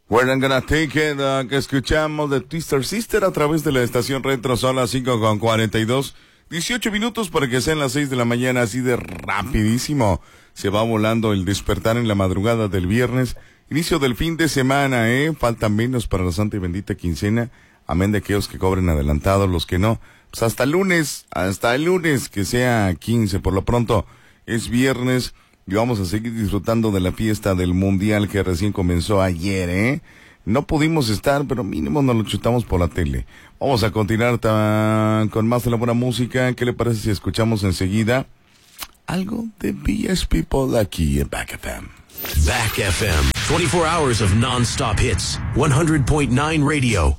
We're not gonna take it, que escuchamos de Twister Sister a través de la estación Retro. Son las 5:42, 18 minutos para que sean las 6 de la mañana, así de rapidísimo. Se va volando el despertar en la madrugada del viernes, inicio del fin de semana, faltan menos para la santa y bendita quincena, amén de aquellos que cobren adelantados, los que no, pues hasta el lunes, que sea 15, por lo pronto es viernes. Y vamos a seguir disfrutando de la fiesta del Mundial que recién comenzó ayer, No pudimos estar, pero mínimo nos lo chutamos por la tele. Vamos a continuar con más de la buena música. ¿Qué le parece si escuchamos enseguida algo de BS People aquí en Back FM? Back FM, 24 hours of non-stop hits, 100.9 radio.